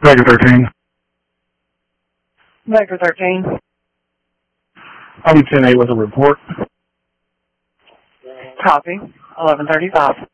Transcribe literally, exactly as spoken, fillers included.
Vector thirteen. Vector thirteen. I'll be ten eight with a report. Copy. eleven thirty-five.